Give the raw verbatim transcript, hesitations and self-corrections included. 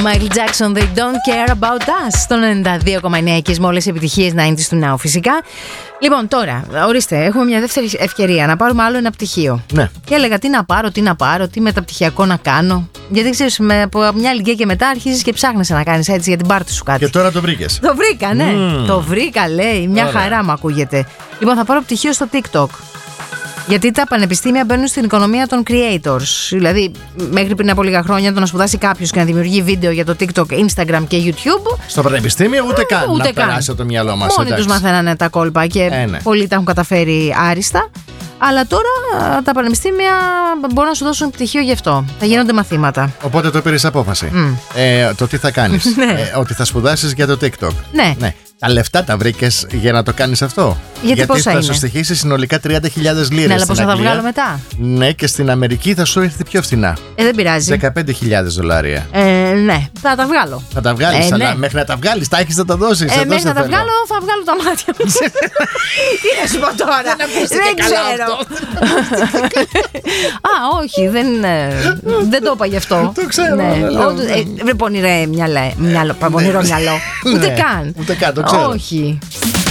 Michael Jackson, They Don't Care About Us. Στο ενενήντα δύο κόμμα εννέα και με όλες τις επιτυχίες ενενήντα του Now φυσικά. Λοιπόν, τώρα, ορίστε, έχουμε μια δεύτερη ευκαιρία να πάρουμε άλλο ένα πτυχίο. Ναι. Και έλεγα τι να πάρω, τι να πάρω, τι μεταπτυχιακό να κάνω. Γιατί ξέρεις, με, από μια ηλικία και μετά αρχίζεις και ψάχνεσαι να κάνεις έτσι για την πάρτι σου κάτι. Και τώρα το βρήκες. Το βρήκα, ναι. Mm. Το βρήκα, λέει. Μια Ωραία. χαρά μου ακούγεται. Λοιπόν, θα πάρω πτυχίο στο TikTok. Γιατί τα πανεπιστήμια μπαίνουν στην οικονομία των creators. Δηλαδή, μέχρι πριν από λίγα χρόνια το να σπουδάσει κάποιος και να δημιουργεί βίντεο για το TikTok, Instagram και YouTube. Στο πανεπιστήμιο ούτε καν ούτε να καν. περάσει από το μυαλό μας. Μόνοι τους μαθαίνανε τα κόλπα και Ε, ναι. πολλοί τα έχουν καταφέρει άριστα. Αλλά τώρα τα πανεπιστήμια μπορούν να σου δώσουν πτυχίο γι' αυτό. Θα γίνονται μαθήματα. Οπότε το πήρες απόφαση. Mm. Ε, το τι θα κάνεις. Ναι. ε, ότι θα σπουδάσεις για το TikTok. Ναι. ναι. Τα λεφτά τα βρήκες για να το κάνεις αυτό. Γιατί πόσα θα είναι? σου στοιχήσει συνολικά τριάντα χιλιάδες λίρες. Ναι, αλλά στην πώς θα τα Αγγλία. βγάλω μετά. Ναι, και στην Αμερική θα σου έρθει πιο φθηνά. Ε, δεν πειράζει. δεκαπέντε χιλιάδες δολάρια. Ε, ναι, θα τα βγάλω. Θα τα βγάλεις, Ε, αλλά ναι. μέχρι να τα βγάλεις, τα έχεις να τα δώσεις. Ε, Εδώ μέχρι σε να τα θέλω. βγάλω, θα βγάλω τα μάτια μου. Τι να σου πω τώρα. Δεν ξέρω. Α, όχι, δεν, ε, δεν το είπα γι' αυτό. Το ξέρω, Ναι. αλλά λέω, Ό, ε, Δεν πονηρέ μυαλό. Πονηρό μυαλό. Ούτε Ναι, καν. ούτε καν, το ξέρω. Όχι.